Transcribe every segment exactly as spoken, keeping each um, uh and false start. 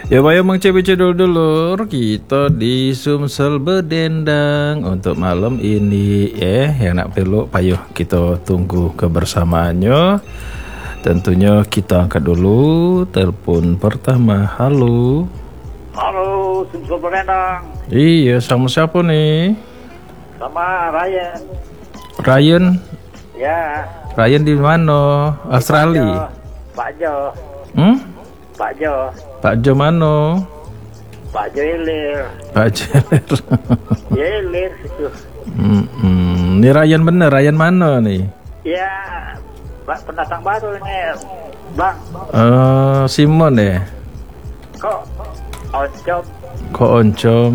Ya bayo mang cebe cedul dulur kita di Sumsel Bedendang untuk malam ini ya yang nak peluk payuh kita tunggu kebersamaannya. Tentunya kita angkat dulu telepon pertama. Halo. Halo, Sumsel Bedendang. Iya, sama siapa nih? Sama Ryan. Ryan. Ya. Ryan di mana? Australia. Pak Jo. Hmm? Pak Jo. Pak Jo mana? Pak Jo Ilir. Pak Jo Ilir. Ya Ilir itu. Hmm, hmm. Ini Ryan bener, Ryan mana nih? Ya, Pak pendatang baru ini, Bang. Uh, Simon ya? Kok oncom? Kok oncom?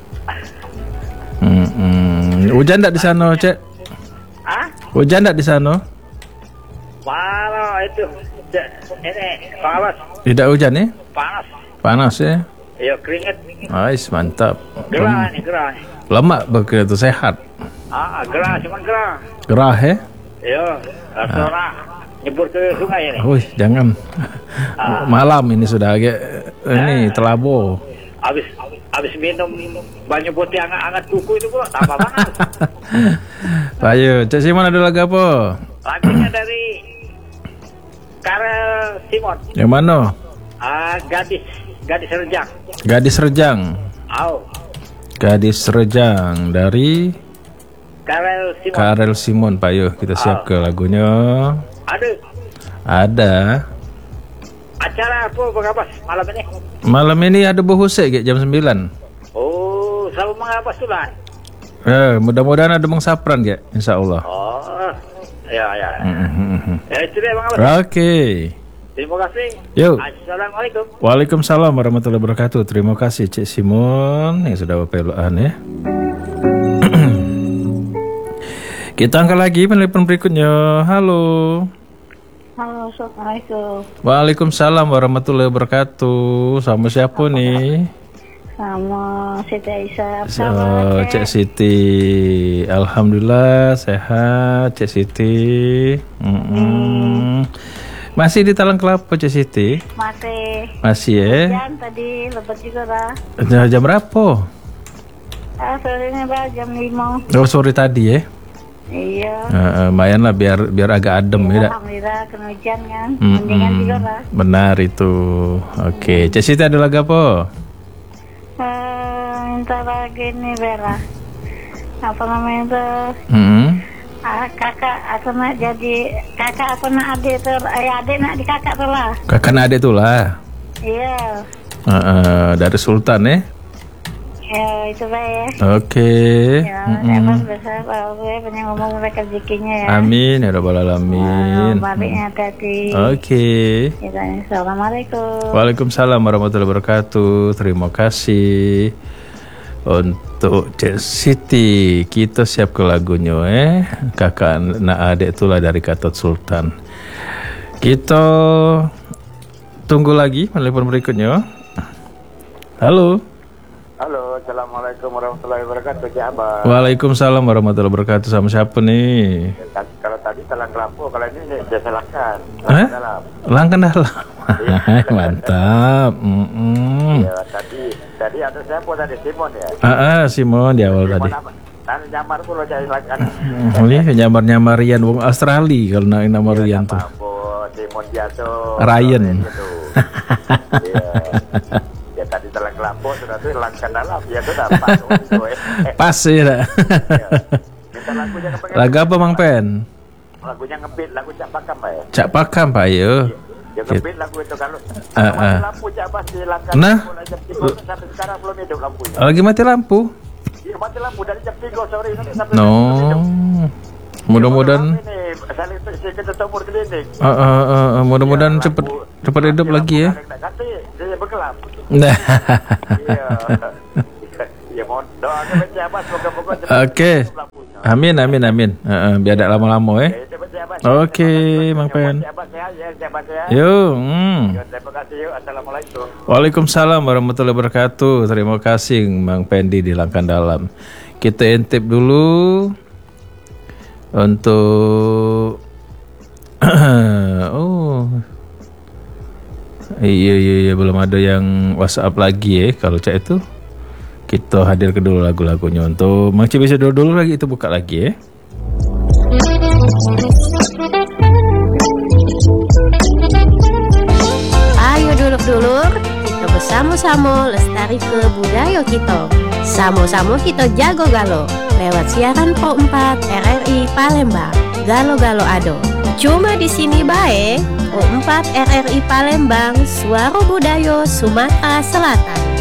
Hmm, hmm. Hujan enggak di sana, Cek? Ah? Hujan enggak di sana? Mana itu? Ini panas. Tidak hujan nih? Panas. Panas ya? Iya keringet. Ais, mantap. Gerah nih, gerah. Lemak begitu sehat. Ah, gerah, cuman gerah. Gerah ya? Iya, restoran ah. Nyebur ke sungai ini. Wih, jangan. Ah. Malam ini sudah agak ini telabo. Habis habis minum banyak putih hangat-hangat kuku itu pula tambah panas. Ayo, Cek Simon ada lagu apa? Lagunya dari Karel Simon. Yang mana? Ah, gadis, gadis rejang. Gadis Rejang. Au. Gadis Rejang dari Karel Simon. Karel Simon, Pak. Yuk, kita siap ke lagunya. Ada Ada. acara apa Bang malam ini? Malam ini ada bohusek kayak jam sembilan. Oh, selalu mengapa sudah? Eh, mudah-mudahan ada Bang Sapran ya, insya Allah. Oh, ya ya. Mm-hmm. Ya itu deh Bang Abbas. Oke. Okay. Terima kasih. Yuk. Assalamualaikum. Waalaikumsalam warahmatullahi wabarakatuh. Terima kasih Cik Simon yang sudah berpeluan ya. Kita angkat lagi penelpon berikutnya. Halo. Halo, Assalamualaikum. Waalaikumsalam warahmatullahi wabarakatuh. Sama siapa nih? Sama Siti Aisyah. Apa So, kabar, Cik Siti. Alhamdulillah sehat Cik Siti. Mm-mm. Masih di Talang Kelapa Cik Siti? Masih. Masih ya? Hujan tadi, lebat juga lah. Jam, jam berapa? Ah, sorenya bah, jam lima. Oh, sore tadi ya? Iya. Uh, lumayan lah biar biar agak adem ya. Alhamdulillah kena hujan kan. Mm-mm. Mendingan juga lah. Benar itu. Oke, Cik Siti ada lagu apa? Eh, minta lagi nih Bella. Apa namanya itu? Hmm. Ah, kakak aku nak jadi kakak aku nak adik tuh, eh, adik nak di kakak tuh lah. Kakak adik tuh lah. Iya. Uh, uh, dari Sultan ya. Ya itu baik. Oke. Ya, Mm-mm. emang besar kalau gue banyak ngomong mereka rezekinya ya. Amin ya rabbal alamin. Baliknya tadi. Oke. Kita assalamualaikum. Waalaikumsalam warahmatullahi wabarakatuh. Terima kasih untuk Cik Siti. Kita siap ke lagunya eh. Kakak nak adik itulah dari Gatot Sultan. Kita tunggu lagi telepon berikutnya. Halo. Halo, assalamualaikum warahmatullahi wabarakatuh. Cik Abah. Waalaikumsalam warahmatullahi wabarakatuh. Sama siapa nih? Kalau tadi Talang Kelapa, kalau ini Jasa Langkan. Eh? Dalam. Langkan dalam. Mantap. Mm-mm. Ya, tadi tadi ada siapa tadi Simon ya? Ah, ah, Simon di awal tadi. Tadi nyamar pun cari Langkan. Ini nyamar-nyamar Rian wong Australia kalau nak nama Rian tuh. Simon Jaso. Ryan. Iya. Ya tadi Talang Kelapa sudah tuh Langkan dalam. Ya itu dapat. Pas ya. Minta lagunya ke pengen. Lagu apa Mang Pen? Lagunya ngebit, lagu Cak Pakam Pak ya? Cak Pakam Pak yo. Ya ngebit lagu itu kalau Ah, ah. mati lampu Cak pas di Langkan. Nah. Mulai jam tiga sampai sekarang belum hidup lampunya. Lagi mati lampu. Iya mati lampu dari jam tiga sore ini sampai No. belum hidup. Mudah-mudahan Ini saling kita tumur klinik. uh, uh, uh, uh, mudah-mudahan cepet cepet hidup lagi ya. Nanti dia bergelap. Nah. Iya. Ya mohon doa ke Cak Abbas semoga-moga cepat Oke. hidup lampunya. Amin amin amin. Uh, uh, biar tidak lama-lama ya. Ya, cepat Cak Abbas. Oke, Mang Pen. Cak Abbas sehat ya, Cak Abbas sehat. Yuk. Hmm. Ya, terima kasih yuk. Assalamualaikum. Waalaikumsalam warahmatullahi wabarakatuh. Terima kasih Mang Pendi di Langkan Dalam. Kita intip dulu untuk oh Iya iya iya belum ada yang WhatsApp lagi ya. Kalau cak itu kita hadir ke dulu lagu-lagunya untuk Mang Ci bisa dulu dulu lagi itu buka lagi ya. Ayo dulur-dulur, kita bersama-sama lestari ke budaya kita. Sama-sama kita jago galo lewat siaran Pro empat R R I Palembang. Galo-galo ado. Cuma di sini bae Pro empat R R I Palembang, suara budaya Sumatera Selatan.